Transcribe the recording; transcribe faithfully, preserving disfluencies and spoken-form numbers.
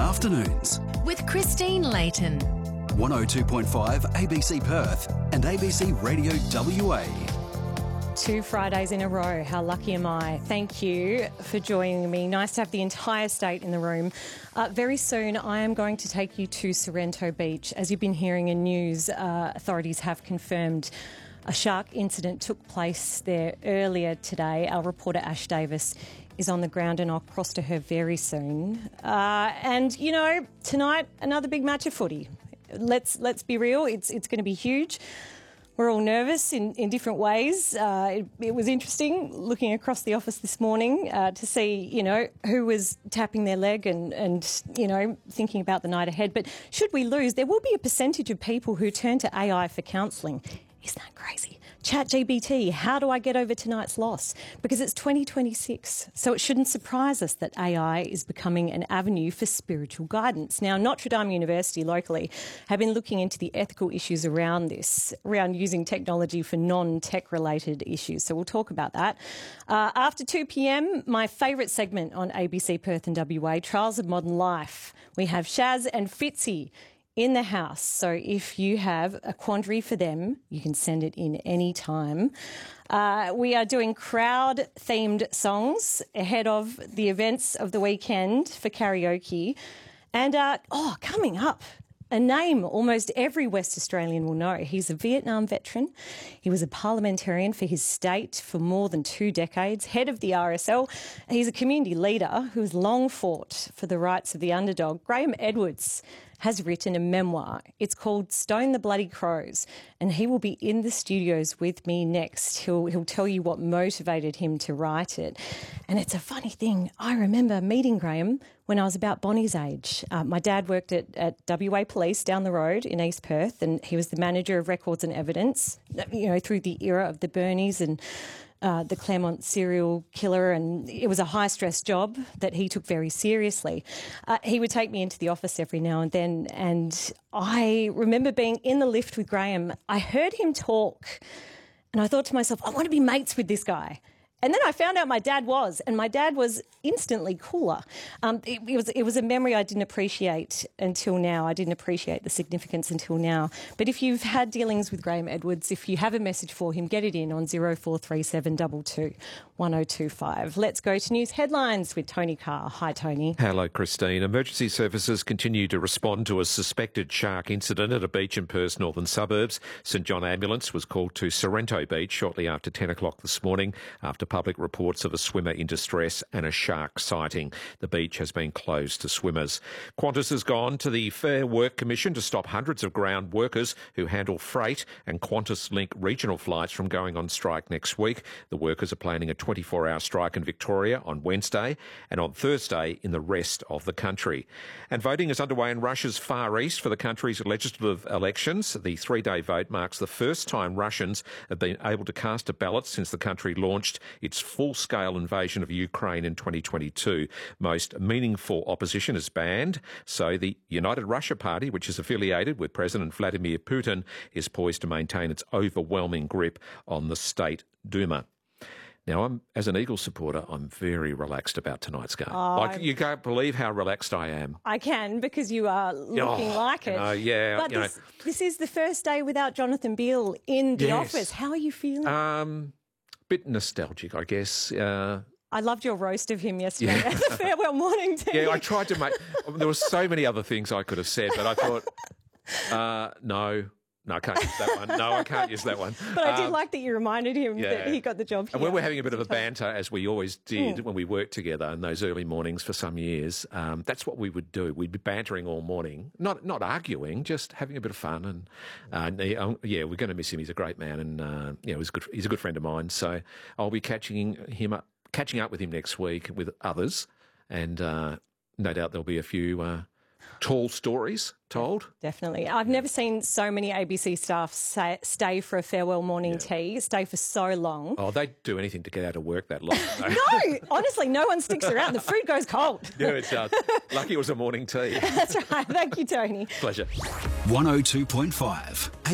Afternoons with Christine Layton. one oh two point five A B C Perth and A B C Radio W A. Two Fridays in a row. How lucky am I? Thank you for joining me. Nice to have the entire state in the room. Uh, very soon I am going to take you to Sorrento Beach. As you've been hearing in news, uh, authorities have confirmed a shark incident took place there earlier today. Our reporter Ash Davis is on the ground and I'll cross to her very soon. Uh, and, you know, tonight, another big match of footy. Let's let's be real, it's it's going to be huge. We're all nervous in, in different ways. Uh, it, it was interesting looking across the office this morning uh, to see, you know, who was tapping their leg and, and, you know, thinking about the night ahead. But should we lose, there will be a percentage of people who turn to A I for counselling. Isn't that crazy? ChatGPT, how do I get over tonight's loss? Because it's twenty twenty-six, so it shouldn't surprise us that A I is becoming an avenue for spiritual guidance. Now, Notre Dame University locally have been looking into the ethical issues around this, around using technology for non-tech related issues. So we'll talk about that. Uh, after two p m, my favourite segment on A B C Perth and W A, Trials of Modern Life. We have Shaz and Fitzy in the house. So if you have a quandary for them, you can send it in any time. Uh, we are doing crowd-themed songs ahead of the events of the weekend for karaoke. And, uh, oh, coming up, a name almost every West Australian will know. He's a Vietnam veteran. He was a parliamentarian for his state for more than two decades, head of the R S L. He's a community leader who has long fought for the rights of the underdog. Graham Edwards has written a memoir. It's called Stone the Bloody Crows, and he will be in the studios with me next. He'll, he'll tell you what motivated him to write it. And it's a funny thing. I remember meeting Graham when I was about Bonnie's age. Uh, my dad worked at, at W A Police down the road in East Perth, and he was the manager of records and evidence, you know, through the era of the Bernies and Uh, the Claremont serial killer, and it was a high-stress job that he took very seriously. Uh, he would take me into the office every now and then, and I remember being in the lift with Graham. I heard him talk, and I thought to myself, I want to be mates with this guy. And then I found out my dad was, and my dad was instantly cooler. Um, it, it was it was a memory I didn't appreciate until now. I didn't appreciate the significance until now. But if you've had dealings with Graham Edwards, if you have a message for him, get it in on zero four three seven two two one oh two five. Let's go to news headlines with Tony Carr. Hi, Tony. Hello, Christine. Emergency services continue to respond to a suspected shark incident at a beach in Perth's northern suburbs. St John Ambulance was called to Sorrento Beach shortly after ten o'clock this morning after public reports of a swimmer in distress and a shark sighting. The beach has been closed to swimmers. Qantas has gone to the Fair Work Commission to stop hundreds of ground workers who handle freight and Qantas Link regional flights from going on strike next week. The workers are planning a twenty-four hour strike in Victoria on Wednesday and on Thursday in the rest of the country. And voting is underway in Russia's Far East for the country's legislative elections. The three-day vote marks the first time Russians have been able to cast a ballot since the country launched its full-scale invasion of Ukraine in twenty twenty-two. Most meaningful opposition is banned, so the United Russia Party, which is affiliated with President Vladimir Putin, is poised to maintain its overwhelming grip on the State Duma. Now, I'm, as an Eagles supporter, I'm very relaxed about tonight's game. Oh, like, you can't believe how relaxed I am. I can, because you are looking oh, like it. Uh, yeah, but you this, know. this is the first day without Jonathan Beale in the Yes. office. How are you feeling? Um, bit nostalgic, I guess. Uh, I loved your roast of him yesterday Yeah. at the farewell morning tea. yeah, I tried to make... There were so many other things I could have said, but I thought, uh, no... No, I can't use that one. No, I can't use that one. But I did Um, like that you reminded him yeah. that he got the job here. And when we're having a bit of a banter, as we always did Mm. when we worked together in those early mornings for some years, um, that's what we would do. We'd be bantering all morning, not not arguing, just having a bit of fun. And uh, and he- um, yeah, we're going to miss him. He's a great man, and uh, yeah, he's good. He's a good friend of mine. So I'll be catching him up, catching up with him next week with others, and uh, no doubt there'll be a few uh, tall stories told. Definitely. I've never seen so many A B C staff say, stay for a farewell morning Yeah. tea, stay for so long. Oh, they'd do anything to get out of work that long. No, honestly, no one sticks around. The food goes cold. Yeah, it does. Lucky it was a morning tea. That's right. Thank you, Tony. Pleasure. one oh two point five